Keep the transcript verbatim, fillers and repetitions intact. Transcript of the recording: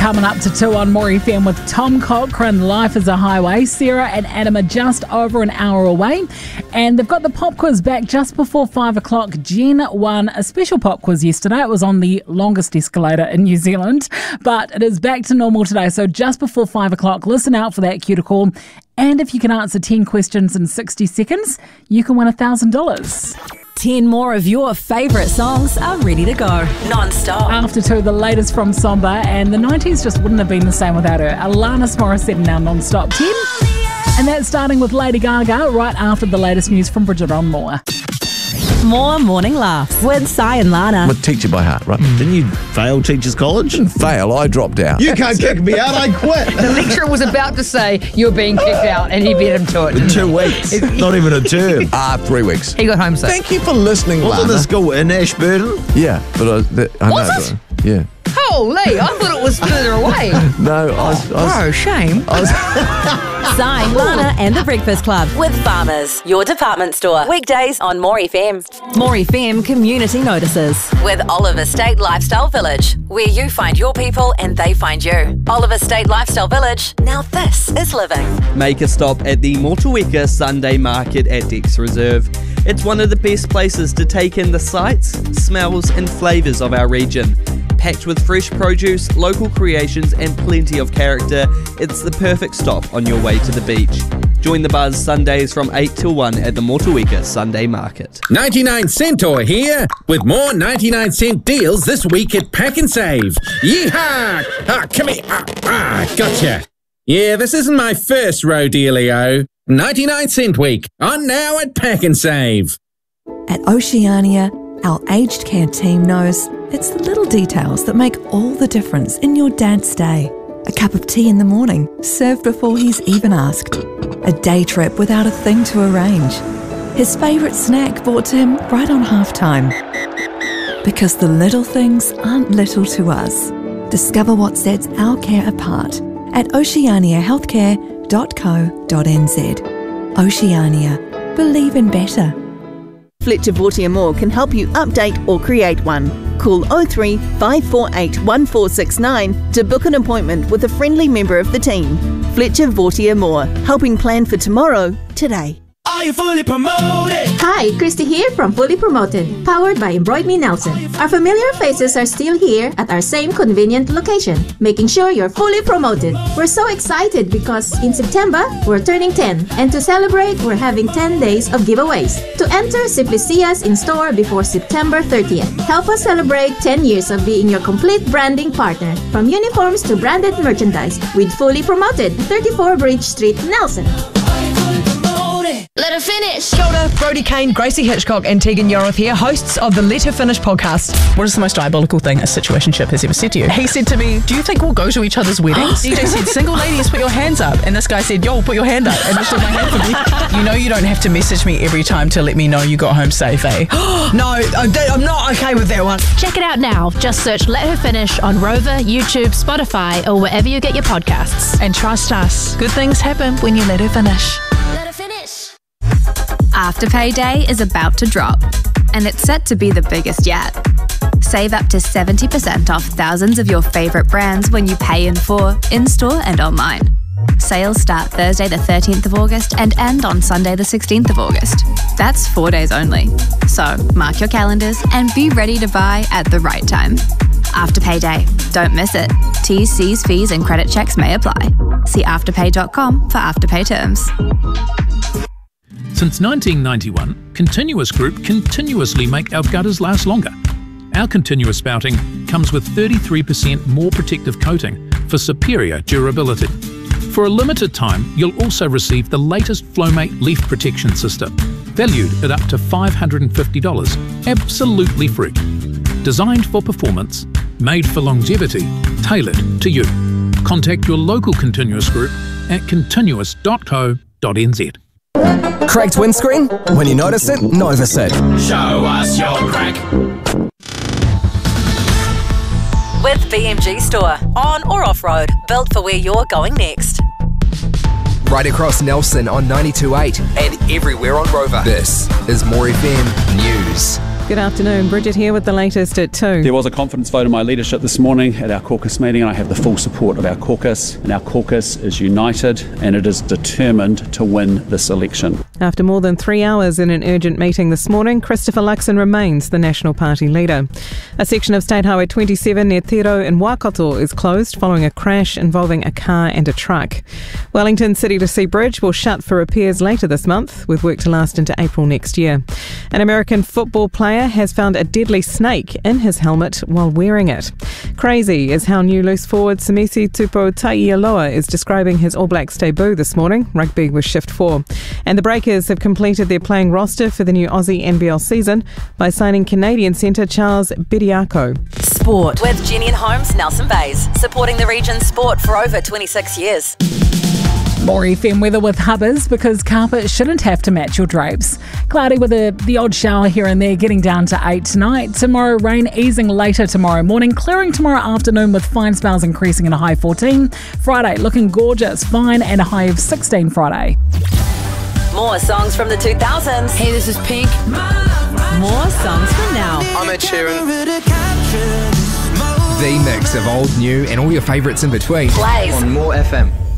coming up to two on More F M with Tom Cochrane. Life is a Highway. Sarah and Adam are just over an hour away, and they've got the pop quiz back just before five o'clock. Jen won a special pop quiz yesterday. It was on the longest escalator in New Zealand, but it is back to normal today. So just before five o'clock, listen out for that cue to call. And if you can answer ten questions in sixty seconds, you can win one thousand dollars. ten more of your favourite songs are ready to go. Non-stop. After two, the latest from Somba, and the nineties just wouldn't have been the same without her. Alanis Morissette now non-stop. ten. And that's starting with Lady Gaga right after the latest news from Bridget Onmore. More morning laughs with Si and Lana. I'm a teacher by heart, right? Mm. Didn't you fail Teachers College? Didn't fail, I dropped out. You can't kick me out, I quit. The lecturer was about to say you're being kicked out, and he beat him to it. In two he? weeks. Not even a term. Ah, three weeks. He got home safe. Thank you for listening, Lana. Wasn't the school in Ashburton? Yeah, but I, that, I was know. it? But, yeah. Holy, I thought it was further away. No, I was... I was oh, shame. I was Si, Lana and the Breakfast Club with Farmers, your department store. Weekdays on More F M. More F M Community Notices with Oliver State Lifestyle Village, where you find your people and they find you. Oliver State Lifestyle Village. Now this is living. Make a stop at the Motueka Sunday Market at Dex Reserve. It's one of the best places to take in the sights, smells and flavours of our region. Packed with fresh produce, local creations and plenty of character, it's the perfect stop on your way to the beach. Join the buzz Sundays from eight till one at the Motueka Sunday Market. ninety-nine Centaur here with more ninety-nine cent deals this week at Pack and Save. Yeehaw! Ah, come here. Ah, ah, gotcha. Yeah, this isn't my first rodeo. ninety-nine cent week on now at Pack and Save. At Oceania, our aged care team knows it's the little details that make all the difference in your dad's day. A cup of tea in the morning, served before he's even asked. A day trip without a thing to arrange. His favourite snack brought to him right on halftime. Because the little things aren't little to us. Discover what sets our care apart at oceania healthcare dot co dot n z. Oceania. Believe in better. Fletcher Vautier Moore can help you update or create one. Call oh three, five four eight, one four six nine to book an appointment with a friendly member of the team. Fletcher Vautier Moore, helping plan for tomorrow, today. Are you fully promoted? Hi, Christy here from Fully Promoted, powered by Embroid Me Nelson. Our familiar faces are still here at our same convenient location, making sure you're fully promoted. We're so excited because in September, we're turning ten, and to celebrate, we're having ten days of giveaways. To enter, simply see us in store before September thirtieth. Help us celebrate ten years of being your complete branding partner, from uniforms to branded merchandise, with Fully Promoted, thirty-four Bridge Street, Nelson. Let her finish. Kia ora, Brody Kane, Gracie Hitchcock and Tegan Yoroth here, hosts of the Let Her Finish podcast. What is the most diabolical thing a situationship has ever said to you? He said to me, do you think we'll go to each other's weddings? D J said, single ladies, put your hands up. And this guy said, yo, put your hand up. And lifted my hand for me. You know you don't have to message me every time to let me know you got home safe, eh? No, I'm not okay with that one. Check it out now. Just search Let Her Finish on Rover, YouTube, Spotify, or wherever you get your podcasts. And trust us, good things happen when you let her finish. Let her finish. Afterpay Day is about to drop, and it's set to be the biggest yet. Save up to seventy percent off thousands of your favourite brands when you pay in full, in-store and online. Sales start Thursday the thirteenth of August and end on Sunday the sixteenth of August. That's four days only. So mark your calendars and be ready to buy at the right time. Afterpay Day. Don't miss it. T's, C's, fees and credit checks may apply. See afterpay dot com for Afterpay terms. Since nineteen ninety-one, Continuous Group continuously make our gutters last longer. Our continuous spouting comes with thirty-three percent more protective coating for superior durability. For a limited time, you'll also receive the latest FlowMate leaf protection system, valued at up to five hundred fifty dollars, absolutely free. Designed for performance, made for longevity, tailored to you. Contact your local Continuous Group at continuous dot co dot n z. Cracked windscreen? When you notice it, notice it. Show us your crack. With B M G Store, on or off-road, built for where you're going next. Right across Nelson on ninety-two point eight and everywhere on Rover. This is More F M News. Good afternoon. Bridget here with the latest at two. There was a confidence vote in my leadership this morning at our caucus meeting, and I have the full support of our caucus. And our caucus is united and it is determined to win this election. After more than three hours in an urgent meeting this morning, Christopher Luxon remains the National Party leader. A section of State Highway twenty-seven near Tiro in Waikato is closed following a crash involving a car and a truck. Wellington City to Sea Bridge will shut for repairs later this month, with work to last into April next year. An American football player has found a deadly snake in his helmet while wearing it. Crazy is how new loose forward Samisi Tupo Taialoa is describing his All Blacks debut this morning. Rugby was shift four. And the Breakers have completed their playing roster for the new Aussie N B L season by signing Canadian centre Charles Bediako. Sport with Jenny and Holmes, Nelson Bays, supporting the region's sport for over twenty-six years. More F M weather with Hubbers, because carpet shouldn't have to match your drapes. Cloudy with a, the odd shower here and there, getting down to eight tonight. Tomorrow, rain easing later tomorrow morning, clearing tomorrow afternoon with fine spells increasing in a high fourteen. Friday, looking gorgeous, fine and a high of sixteen Friday. More songs from the two thousands. Hey, this is Pink. More songs from now. I'm Ed Sheeran. The mix of old, new, and all your favourites in between. Plays on More F M.